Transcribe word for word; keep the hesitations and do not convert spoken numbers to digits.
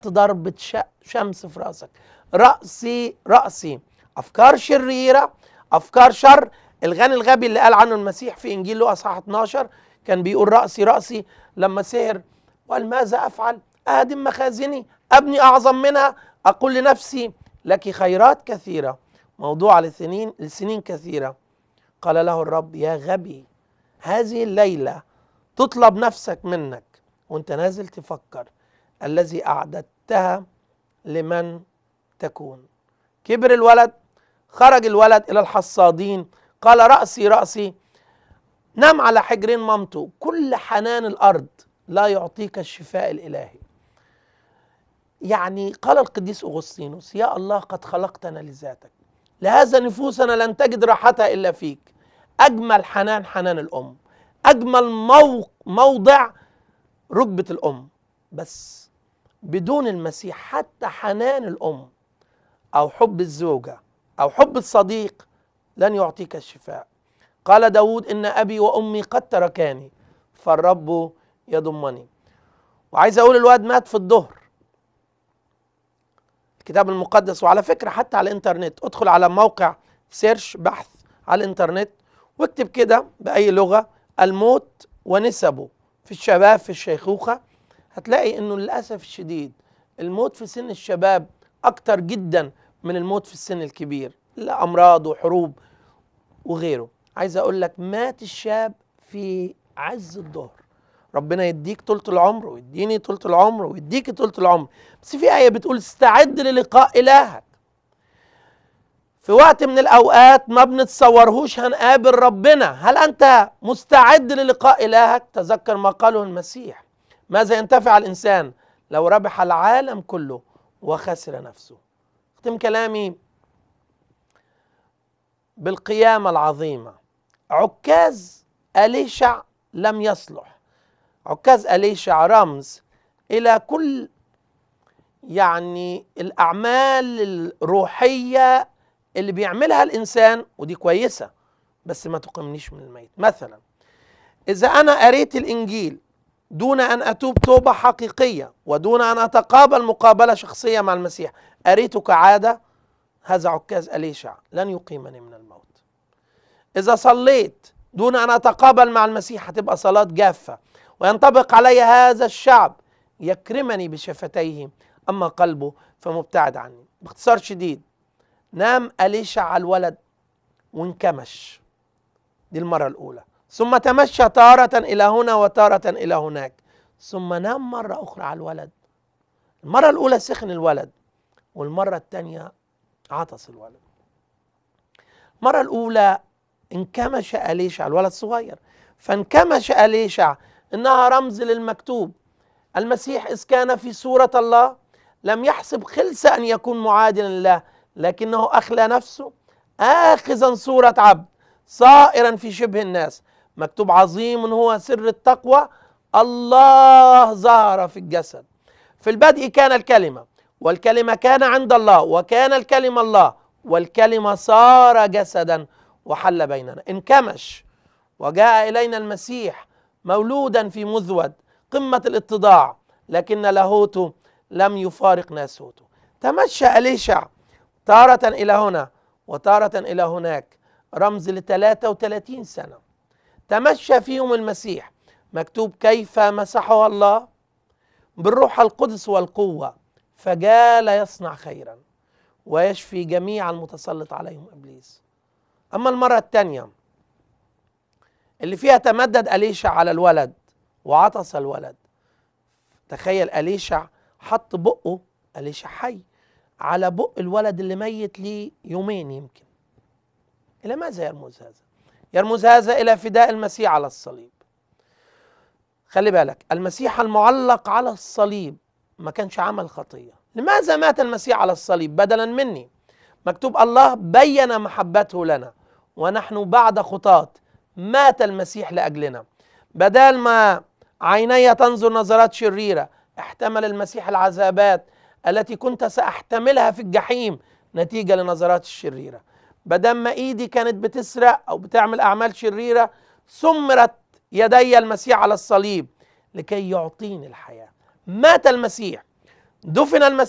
ضربة شمس في رأسك. رأسي رأسي، أفكار شريرة، أفكار شر. الغني الغبي اللي قال عنه المسيح في إنجيل لوقا اصحاح اتناشر كان بيقول رأسي رأسي لما سهر، وقال ماذا أفعل؟ أهدم مخازني، أبني أعظم منها، أقول لنفسي لك خيرات كثيرة موضوعة لسنين لسنين كثيرة. قال له الرب يا غبي، هذه الليلة تطلب نفسك منك وانت نازل تفكر الذي أعددتها لمن تكون. كبر الولد، خرج الولد إلى الحصادين، قال رأسي رأسي، نام على حجرين مامته. كل حنان الأرض لا يعطيك الشفاء الإلهي. يعني قال القديس أغسطينوس يا الله قد خلقتنا لذاتك، لهذا نفوسنا لن تجد راحتها إلا فيك. أجمل حنان حنان الأم، أجمل موضع ركبة الأم. بس بدون المسيح حتى حنان الأم أو حب الزوجة أو حب الصديق لن يعطيك الشفاء. قال داود إن أبي وأمي قد تركاني فالرب يضمني. وعايز أقول الواد مات في الظهر. الكتاب المقدس، وعلى فكرة حتى على الإنترنت، ادخل على موقع سيرش بحث على الإنترنت واكتب كده بأي لغة الموت ونسبه في الشباب في الشيخوخة، هتلاقي إنه للأسف الشديد الموت في سن الشباب أكتر جدا من الموت في السن الكبير، لأمراض وحروب وغيره. عايز أقول لك مات الشاب في عز الظهر. ربنا يديك طولة العمر ويديني طولة العمر ويديك طولة العمر، بس في آية بتقول استعد للقاء إلهك. في وقت من الأوقات ما بنتصورهوش هنقابل ربنا. هل أنت مستعد للقاء إلهك؟ تذكر ما قاله المسيح، ماذا ينتفع الإنسان لو ربح العالم كله وخسر نفسه؟ اختم كلامي بالقيامة العظيمة. عكاز أليشع لم يصلح. عكاز أليشع رمز إلى كل يعني الأعمال الروحية اللي بيعملها الإنسان، ودي كويسة بس ما تقيمنيش من الميت. مثلا إذا أنا قريت الإنجيل دون أن أتوب توبة حقيقية ودون أن أتقابل مقابلة شخصية مع المسيح، قريته كعادة، هذا عكاز أليشع لن يقيمني من الموت. إذا صليت دون أن أتقابل مع المسيح هتبقى صلاة جافة، وينطبق علي هذا الشعب يكرمني بشفتيه أما قلبه فمبتعد عني. باختصار شديد، نام أليشع على الولد وانكمش، دي المرة الأولى، ثم تمشى تارة إلى هنا وتارة إلى هناك، ثم نام مرة أخرى على الولد. المرة الأولى سخن الولد، والمرة الثانية عطس الولد. المرة الأولى انكمش أليشع الولد صغير، فانكمش أليشع إنها رمز للمكتوب. المسيح إذ كان في صورة الله لم يحسب خلسة أن يكون معادلا لله، لكنه أخلى نفسه آخذا صورة عبد صائرا في شبه الناس. مكتوب عظيم هو سر التقوى، الله ظهر في الجسد. في البدء كان الكلمة، والكلمة كان عند الله، وكان الكلمة الله، والكلمة صار جسدا وحل بيننا. انكمش وجاء إلينا المسيح مولودا في مذود قمة الاتضاع، لكن لاهوته لم يفارق ناسوته. تمشى أليشع تارة إلى هنا وتارة إلى هناك، رمز ل ثلاثة وثلاثين سنة تمشى فيهم المسيح. مكتوب كيف مسحه الله بالروح القدس والقوة فجال يصنع خيرا ويشفي جميع المتسلط عليهم إبليس. أما المرة الثانية اللي فيها تمدد أليشع على الولد وعطس الولد، تخيل أليشع حط بقه، أليشع حي، على بق الولد اللي ميت ليه يومين يمكن. إلى ماذا يرمز هذا؟ يرمز هذا إلى فداء المسيح على الصليب. خلي بالك، المسيح المعلق على الصليب ما كانش عمل خطية. لماذا مات المسيح على الصليب بدلا مني؟ مكتوب الله بين محبته لنا ونحن بعد خطاة مات المسيح لأجلنا. بدل ما عيني تنظر نظرات شريرة احتمل المسيح العذابات التي كنت سأحتملها في الجحيم نتيجة لنظرات الشريرة. بدل ما ايدي كانت بتسرق او بتعمل اعمال شريرة سمرت يدي المسيح على الصليب لكي يعطيني الحياة. مات المسيح دفن المسيح